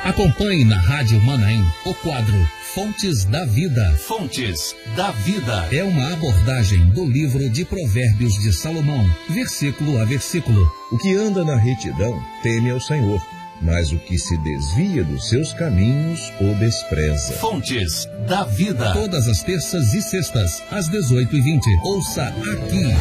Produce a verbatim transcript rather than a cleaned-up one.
Acompanhe na Rádio Manaim o quadro Fontes da Vida. Fontes da Vida é uma abordagem do livro de Provérbios de Salomão, versículo a versículo. O que anda na retidão teme ao Senhor, mas o que se desvia dos seus caminhos o despreza. Fontes da Vida. Todas as terças e sextas, às dezoito e vinte. Ouça aqui.